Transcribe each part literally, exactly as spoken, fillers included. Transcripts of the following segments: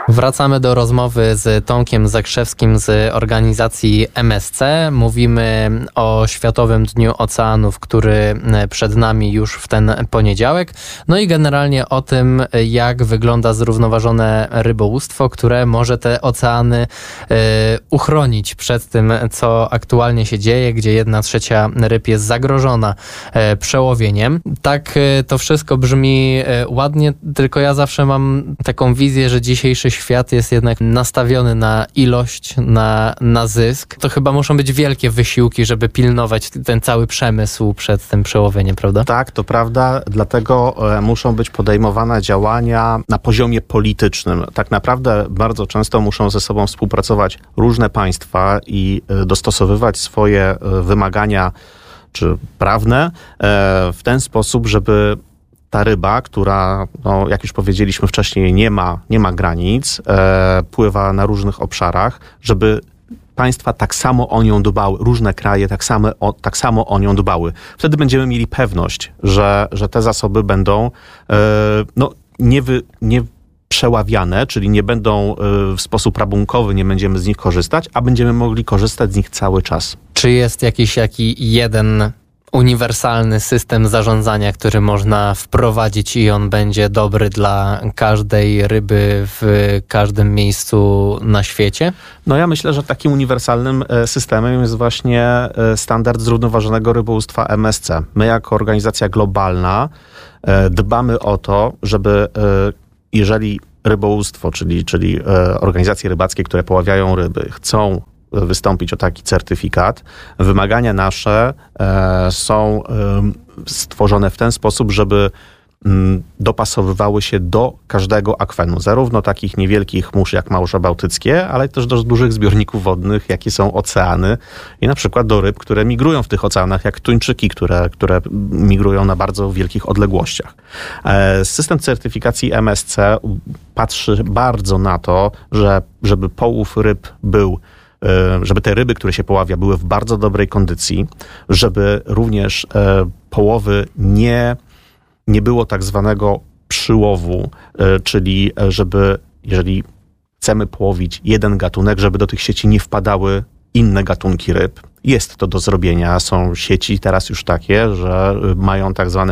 Wracamy do rozmowy z Tomkiem Zakrzewskim z organizacji M S C. Mówimy o Światowym Dniu Oceanów, który przed nami już w ten poniedziałek. No i generalnie o tym, jak wygląda zrównoważone rybołówstwo, które może te oceany y, uchronić przed tym, co aktualnie się dzieje, gdzie jedna trzecia ryb jest zagrożona y, przełowieniem. Tak y, to wszystko brzmi y, ładnie, tylko ja zawsze mam taką wizję, że dzisiejszy świat jest jednak nastawiony na ilość, na, na zysk. To chyba muszą być wielkie wysiłki, żeby pilnować ten cały przemysł przed tym przełowieniem, prawda? Tak, to prawda, dlatego muszą być podejmowane działania na poziomie politycznym. Tak naprawdę bardzo często muszą ze sobą współpracować różne państwa i dostosowywać swoje wymagania czy prawne w ten sposób, żeby ta ryba, która, no, jak już powiedzieliśmy wcześniej, nie ma, nie ma granic, e, pływa na różnych obszarach, żeby państwa tak samo o nią dbały, różne kraje tak samo o, tak samo o nią dbały. Wtedy będziemy mieli pewność, że, że te zasoby będą e, no, nie, wy, nie przeławiane, czyli nie będą e, w sposób rabunkowy, nie będziemy z nich korzystać, a będziemy mogli korzystać z nich cały czas. Czy jest jakiś jaki jeden uniwersalny system zarządzania, który można wprowadzić i on będzie dobry dla każdej ryby w każdym miejscu na świecie? No ja myślę, że takim uniwersalnym systemem jest właśnie standard zrównoważonego rybołówstwa M S C. My jako organizacja globalna dbamy o to, żeby jeżeli rybołówstwo, czyli, czyli organizacje rybackie, które poławiają ryby, chcą wystąpić o taki certyfikat. Wymagania nasze e, są e, stworzone w ten sposób, żeby m, dopasowywały się do każdego akwenu, zarówno takich niewielkich mórz jak Morze Bałtyckie, ale też do dużych zbiorników wodnych, jakie są oceany i na przykład do ryb, które migrują w tych oceanach, jak tuńczyki, które, które migrują na bardzo wielkich odległościach. E, system certyfikacji M S C patrzy bardzo na to, że żeby połów ryb był żeby te ryby, które się poławia, były w bardzo dobrej kondycji, żeby również połowy nie, nie było tak zwanego przyłowu, czyli żeby jeżeli chcemy połowić jeden gatunek, żeby do tych sieci nie wpadały inne gatunki ryb. Jest to do zrobienia. Są sieci teraz już takie, że mają tak zwane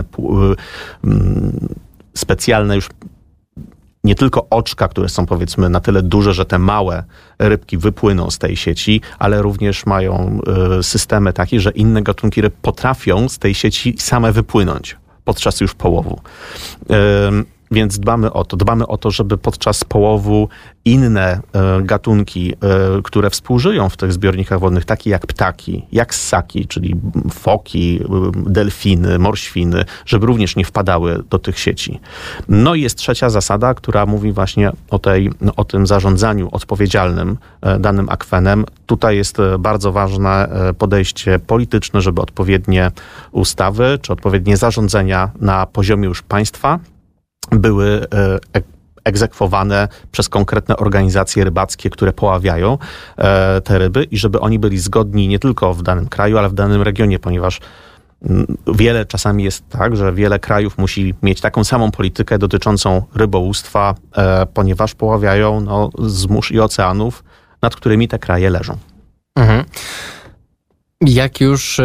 specjalne już nie tylko oczka, które są powiedzmy na tyle duże, że te małe rybki wypłyną z tej sieci, ale również mają y, systemy takie, że inne gatunki ryb potrafią z tej sieci same wypłynąć podczas już połowu. Y, Więc dbamy o to. Dbamy o to, żeby podczas połowu inne e, gatunki, e, które współżyją w tych zbiornikach wodnych, takie jak ptaki, jak ssaki, czyli foki, delfiny, morświny, żeby również nie wpadały do tych sieci. No i jest trzecia zasada, która mówi właśnie o, tej, o tym zarządzaniu odpowiedzialnym e, danym akwenem. Tutaj jest bardzo ważne podejście polityczne, żeby odpowiednie ustawy czy odpowiednie zarządzenia na poziomie już państwa były egzekwowane przez konkretne organizacje rybackie, które poławiają te ryby i żeby oni byli zgodni nie tylko w danym kraju, ale w danym regionie, ponieważ wiele czasami jest tak, że wiele krajów musi mieć taką samą politykę dotyczącą rybołówstwa, ponieważ poławiają no, z mórz i oceanów, nad którymi te kraje leżą. Mhm. Jak już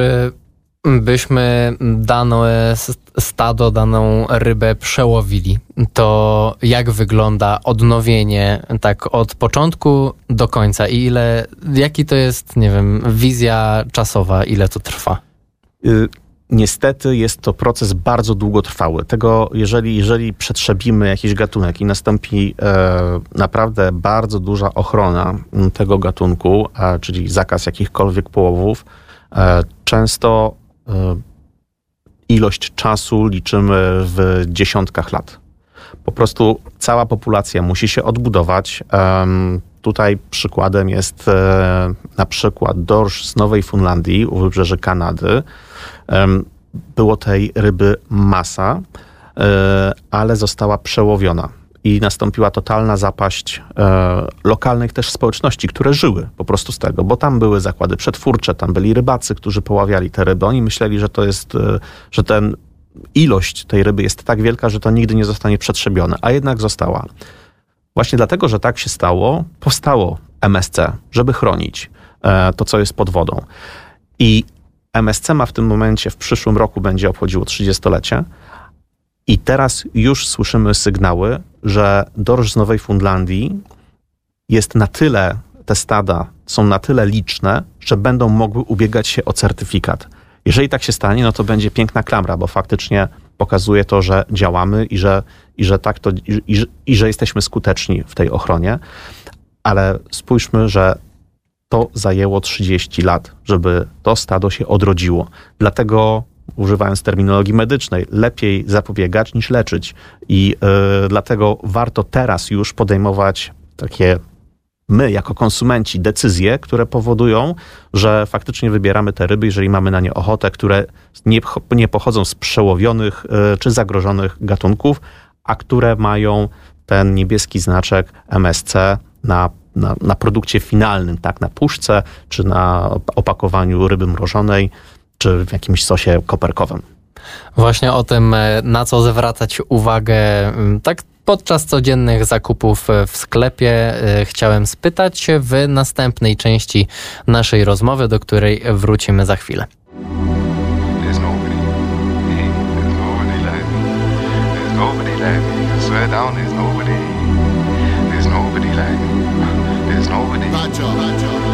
byśmy dane stado, daną rybę przełowili, to jak wygląda odnowienie tak od początku do końca i ile, jaki to jest, nie wiem, wizja czasowa, ile to trwa? Y- Niestety jest to proces bardzo długotrwały. Tego, jeżeli, jeżeli przetrzebimy jakiś gatunek i nastąpi e, naprawdę bardzo duża ochrona tego gatunku, a, czyli zakaz jakichkolwiek połowów, e, często e, ilość czasu liczymy w dziesiątkach lat. Po prostu cała populacja musi się odbudować. E, tutaj przykładem jest e, na przykład dorsz z Nowej Fundlandii u wybrzeży Kanady. Było tej ryby masa, ale została przełowiona i nastąpiła totalna zapaść lokalnych też społeczności, które żyły po prostu z tego, bo tam były zakłady przetwórcze, tam byli rybacy, którzy poławiali te ryby. Oni myśleli, że to jest, że ten ilość tej ryby jest tak wielka, że to nigdy nie zostanie przetrzebione, a jednak została. Właśnie dlatego, że tak się stało, powstało M S C, żeby chronić to, co jest pod wodą. I M S C ma w tym momencie, w przyszłym roku będzie obchodziło trzydziestolecie i teraz już słyszymy sygnały, że dorsz z Nowej Fundlandii jest na tyle, te stada są na tyle liczne, że będą mogły ubiegać się o certyfikat. Jeżeli tak się stanie, no to będzie piękna klamra, bo faktycznie pokazuje to, że działamy i że, i że, tak to, i, i, i że jesteśmy skuteczni w tej ochronie. Ale spójrzmy, że to zajęło trzydzieści lat, żeby to stado się odrodziło. Dlatego, używając terminologii medycznej, lepiej zapobiegać niż leczyć. I yy, dlatego warto teraz już podejmować takie my, jako konsumenci, decyzje, które powodują, że faktycznie wybieramy te ryby, jeżeli mamy na nie ochotę, które nie, nie pochodzą z przełowionych yy, czy zagrożonych gatunków, a które mają ten niebieski znaczek M S C na Na, na produkcie finalnym, tak, na puszce, czy na opakowaniu ryby mrożonej, czy w jakimś sosie koperkowym. Właśnie o tym, na co zwracać uwagę, tak podczas codziennych zakupów w sklepie, chciałem spytać w następnej części naszej rozmowy, do której wrócimy za chwilę. There's nobody like me. There's nobody. There's nobody.